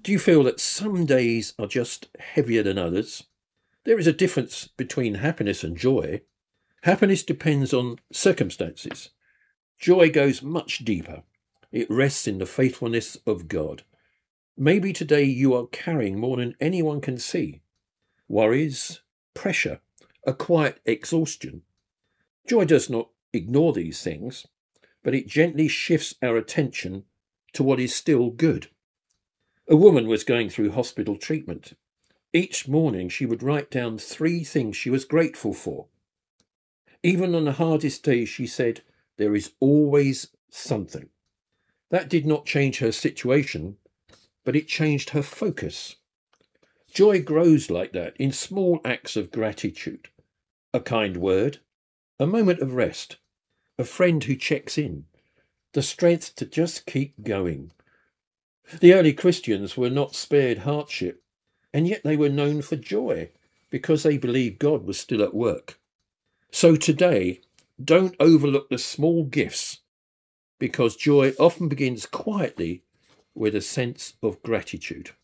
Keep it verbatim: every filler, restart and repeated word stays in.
Do you feel that some days are just heavier than others? There is a difference between happiness and joy. Happiness depends on circumstances. Joy goes much deeper. It rests in the faithfulness of God. Maybe today you are carrying more than anyone can see. Worries, pressure, a quiet exhaustion. Joy does not ignore these things, but it gently shifts our attention to what is still good. A woman was going through hospital treatment. Each morning she would write down three things she was grateful for. Even on the hardest days, she said, there is always something. That did not change her situation, but it changed her focus. Joy grows like that in small acts of gratitude. A kind word, a moment of rest, a friend who checks in, the strength to just keep going. The early Christians were not spared hardship, and yet they were known for joy because they believed God was still at work. So today, don't overlook the small gifts, because joy often begins quietly with a sense of gratitude.